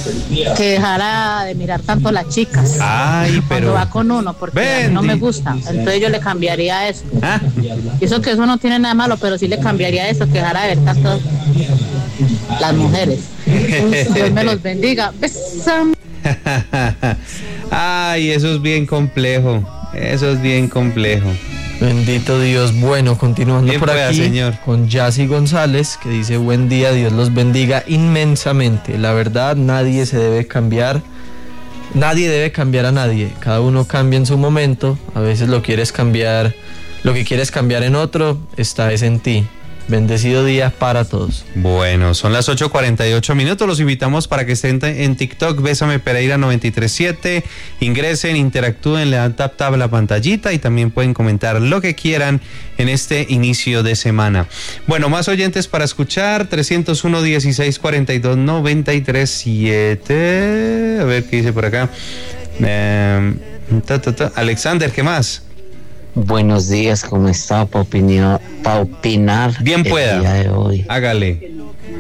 que dejara de mirar tanto a las chicas. Ay, cuando pero va con uno, porque a mí no me gusta. Entonces yo le cambiaría eso. Y eso que eso no tiene nada malo, pero sí le cambiaría eso, que dejara de ver tanto las mujeres. Dios me los bendiga. Besan. Ay, eso es bien complejo. Eso es bien complejo. Bendito Dios. Bueno, continuando Bien por pueda, aquí señor. con Yassi González, que dice: buen día, Dios los bendiga inmensamente. La verdad, nadie debe cambiar a nadie. Cada uno cambia en su momento. A veces lo que quieres cambiar en otro, es en ti. Bendecido día para todos. Bueno, son las 8:48. Los invitamos para que estén en TikTok, Bésame Pereira 937. Ingresen, interactúen, le dan tap a la pantallita y también pueden comentar lo que quieran en este inicio de semana. Bueno, más oyentes para escuchar. 301-1642-937. A ver qué dice por acá. Alexander, ¿qué más? Buenos días, ¿cómo está? Para opinar. Bien pueda. El día de hoy. Hágale.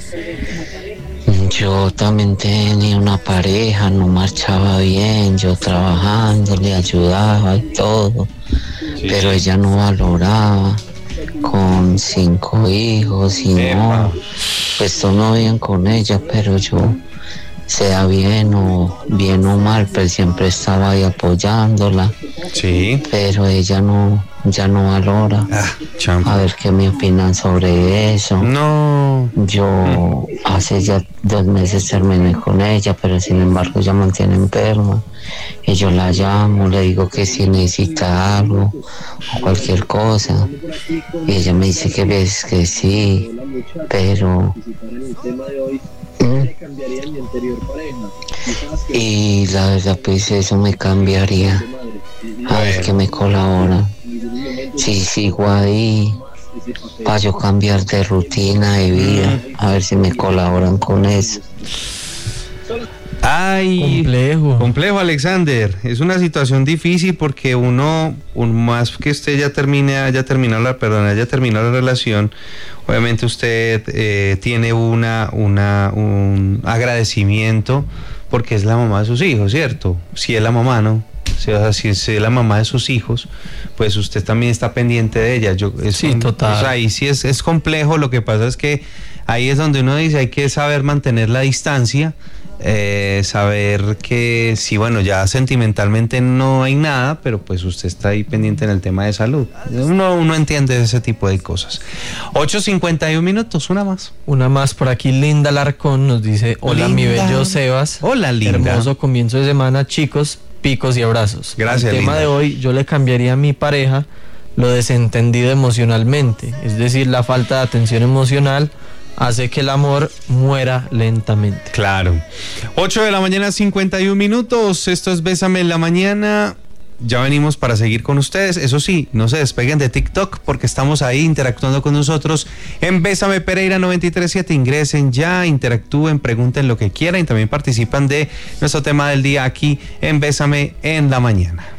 Yo también tenía una pareja, no marchaba bien, yo trabajando, le ayudaba y todo, pero ella no valoraba, con 5 hijos y no, pues todo no bien con ella, pero yo, sea bien o mal, pues siempre estaba ahí apoyándola. Sí. Pero ella ya no valora. A ver qué me opinan sobre eso. No. Yo hace ya 2 meses terminé con ella, pero sin embargo ella mantiene enferma. Y yo la llamo, le digo que si necesita algo o cualquier cosa. Y ella me dice que sí, pero... Y la verdad pues eso me cambiaría. A ver qué me colabora. Si sigo ahí, para yo cambiar de rutina de vida, a ver si me colaboran con eso. Ay, complejo, Alexander. Es una situación difícil porque más que usted haya terminado la relación, obviamente usted tiene un agradecimiento porque es la mamá de sus hijos, ¿cierto? Si es la mamá, ¿no? Si es la mamá de sus hijos, pues usted también está pendiente de ella. Total. O sea, ahí sí es complejo. Lo que pasa es que ahí es donde uno dice, hay que saber mantener la distancia, saber que sí, bueno, ya sentimentalmente no hay nada, pero pues usted está ahí pendiente en el tema de salud. Uno entiende ese tipo de cosas. 8:51, una más por aquí. Linda Larcón nos dice: hola, Linda. Mi bello Sebas. Hola, Linda. Hermoso comienzo de semana, chicos. Picos y abrazos. Gracias. El tema Linda. de hoy, yo le cambiaría a mi pareja lo desentendido emocionalmente, es decir, la falta de atención emocional hace que el amor muera lentamente. Claro. 8:51. Esto es Bésame en la Mañana. Ya venimos para seguir con ustedes. Eso sí, no se despeguen de TikTok porque estamos ahí interactuando con nosotros en Bésame Pereira 937. Ingresen ya, interactúen, pregunten lo que quieran y también participan de nuestro tema del día aquí en Bésame en la Mañana.